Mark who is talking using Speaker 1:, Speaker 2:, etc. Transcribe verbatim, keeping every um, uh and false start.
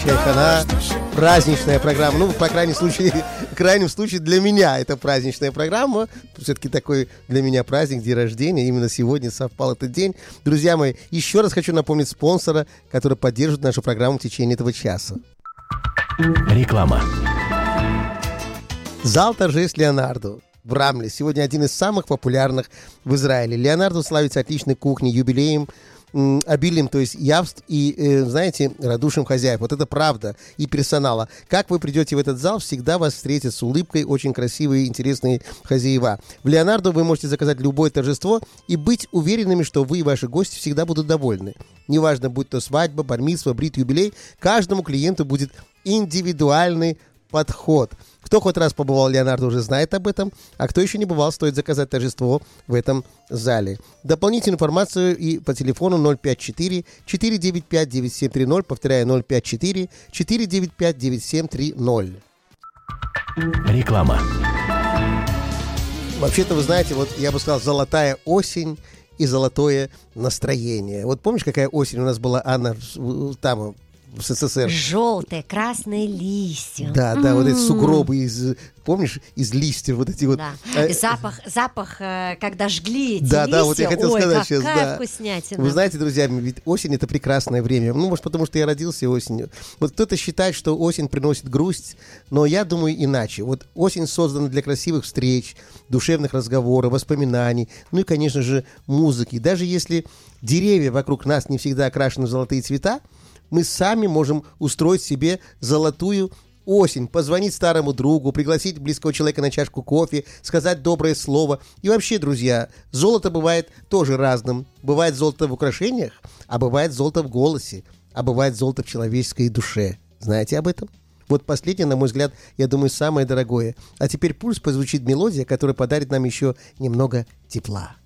Speaker 1: Она праздничная программа. Ну, по крайнем случае, в крайнем случае для меня это праздничная программа. Все-таки такой для меня праздник, день рождения. Именно сегодня совпал этот день. Друзья мои, еще раз хочу напомнить спонсора, который поддерживает нашу программу в течение этого часа.
Speaker 2: Реклама.
Speaker 1: Зал торжеств Леонардо в Рамле. Сегодня один из самых популярных в Израиле. Леонардо славится отличной кухней, юбилеем, обилием, то есть явств и, э, знаете, радушием хозяев. Вот это правда. И персонала. Как вы придете в этот зал, всегда вас встретят с улыбкой очень красивые и интересные хозяева. В Леонардо вы можете заказать любое торжество и быть уверенными, что вы и ваши гости всегда будут довольны. Неважно, будь то свадьба, бар-мицва, брит, юбилей, каждому клиенту будет индивидуальный подход. Кто хоть раз побывал в Леонардо, уже знает об этом, а кто еще не бывал, стоит заказать торжество в этом зале. Дополнительную информацию и по телефону ноль пять четыре четыре девять пять девять семь три ноль, повторяю, ноль пять четыре четыре девять пять девять семь три ноль.
Speaker 2: Реклама.
Speaker 1: Вообще-то, вы знаете, вот я бы сказал, золотая осень и золотое настроение. Вот помнишь, какая осень у нас была, Анна, там, в СССР?
Speaker 3: Желтые, красные листья.
Speaker 1: Да, да, вот эти сугробы из, помнишь, из листьев вот эти вот.
Speaker 3: Да.
Speaker 1: А,
Speaker 3: И запах, запах, когда жгли эти
Speaker 1: да,
Speaker 3: листья.
Speaker 1: да, вот я хотел
Speaker 3: Ой,
Speaker 1: сказать
Speaker 3: какая
Speaker 1: сейчас, да.
Speaker 3: вкуснятина.
Speaker 1: Вы знаете, друзья, ведь осень — это прекрасное время. Ну, может, потому что я родился осенью. Вот кто-то считает, что осень приносит грусть, но я думаю иначе. Вот осень создана для красивых встреч, душевных разговоров, воспоминаний, ну и, конечно же, музыки. Даже если деревья вокруг нас не всегда окрашены в золотые цвета, мы сами можем устроить себе золотую осень, позвонить старому другу, пригласить близкого человека на чашку кофе, сказать доброе слово. И вообще, друзья, золото бывает тоже разным. Бывает золото в украшениях, а бывает золото в голосе, а бывает золото в человеческой душе. Знаете об этом? Вот последнее, на мой взгляд, я думаю, самое дорогое. А теперь пусть позвучит мелодия, которая подарит нам еще немного тепла.